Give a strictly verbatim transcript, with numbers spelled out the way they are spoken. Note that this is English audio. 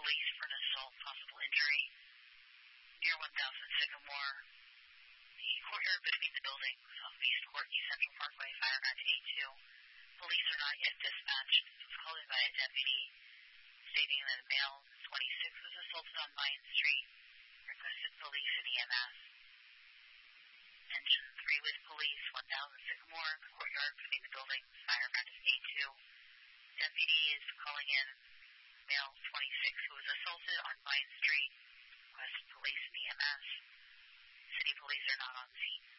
police for an assault, possible injury near one thousand Sycamore. The courtyard between the buildings of East Court, East Central Parkway, fire ground A two. Police are not yet dispatched. It was called in by a deputy stating that a male twenty-six was assaulted on Vine Street. Requested police and E M S. Engine three with police, one thousand Sycamore, courtyard between the buildings, fire ground A two. Deputy is calling in male twenty-six who was assaulted on Vine Street. Requested police and E M S. City police are not on scene.